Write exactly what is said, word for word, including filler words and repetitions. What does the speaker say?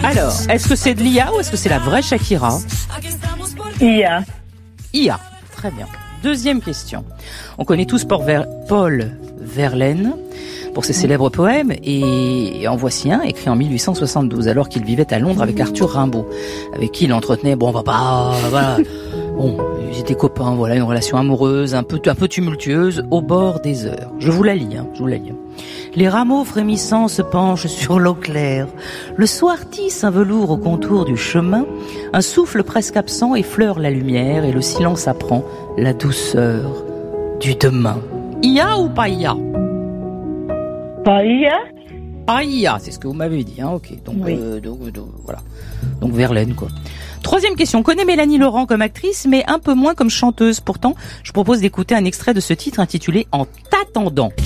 Alors, est-ce que c'est de l'I A ou est-ce que c'est la vraie Shakira? I A. I A, très bien. Deuxième question. On connaît tous Paul, Ver- Paul Verlaine pour ses célèbres poèmes, et en voici un écrit en mille huit cent soixante-douze, alors qu'il vivait à Londres avec Arthur Rimbaud, avec qui il entretenait, bon, on va pas, voilà, bon, ils étaient copains, voilà, une relation amoureuse, un peu, un peu tumultueuse, au bord des heures. Je vous la lis, hein, je vous la lis. Les rameaux frémissants se penchent sur l'eau claire. Le soir tisse un velours au contour du chemin. Un souffle presque absent effleure la lumière et le silence apprend la douceur du demain. I A ou pas I A? Pas I A? Pas I A, c'est ce que vous m'avez dit, hein, ok. Donc, oui. euh, donc, donc, voilà. Donc Verlaine, quoi. Troisième question. On connaît Mélanie Laurent comme actrice, mais un peu moins comme chanteuse. Pourtant, je propose d'écouter un extrait de ce titre intitulé En t'attendant.